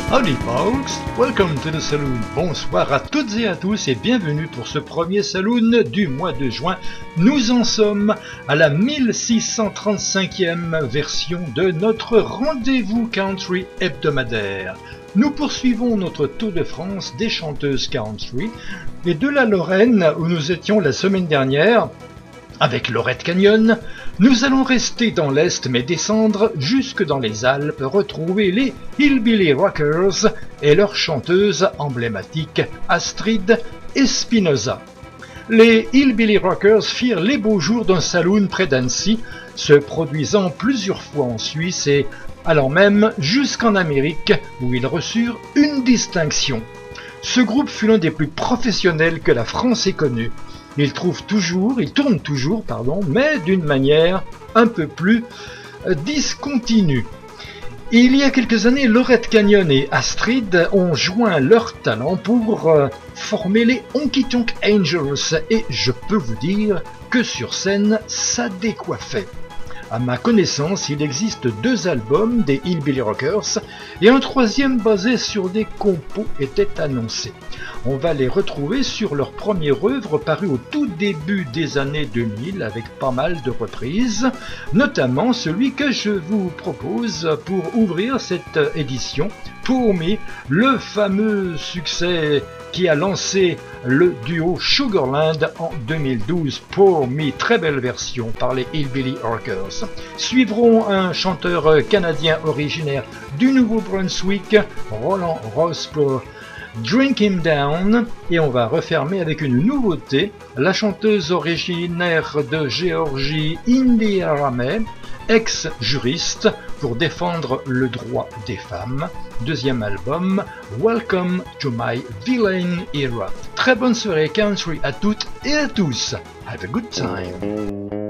Howdy folks, welcome to the saloon. Bonsoir à toutes et à tous et bienvenue pour ce premier saloon du mois de juin. Nous en sommes à la 1635e version de notre rendez-vous country hebdomadaire. Nous poursuivons notre tour de France des chanteuses country et de la Lorraine où nous étions la semaine dernière avec Lorette Canyon. Nous allons rester dans l'Est mais descendre jusque dans les Alpes, retrouver les Hillbilly Rockers et leur chanteuse emblématique Astrid Espinosa. Les Hillbilly Rockers firent les beaux jours d'un saloon près d'Annecy, se produisant plusieurs fois en Suisse et allant même jusqu'en Amérique où ils reçurent une distinction. Ce groupe fut l'un des plus professionnels que la France ait connu. Ils tournent toujours, mais d'une manière un peu plus discontinue. Il y a quelques années, Lorette Canyon et Astrid ont joint leurs talents pour former les Honky Tonk Angels et je peux vous dire que sur scène, ça décoiffait. À ma connaissance, il existe 2 albums des Hillbilly Rockers et un 3e basé sur des compos était annoncé. On va les retrouver sur leur première œuvre parue au tout début des années 2000 avec pas mal de reprises, notamment celui que je vous propose pour ouvrir cette édition, Pour Me, le fameux succès qui a lancé le duo Sugarland en 2012. Pour Me, très belle version par les Hillbilly Rockers. Suivront un chanteur canadien originaire du Nouveau-Brunswick, Roland Ross pour Drink Him Down, et on va refermer avec une nouveauté, la chanteuse originaire de Géorgie, Indira Ramey, ex-juriste pour défendre le droit des femmes. 2e album, Welcome to My Villain Era. Très bonne soirée country à toutes et à tous. Have a good time.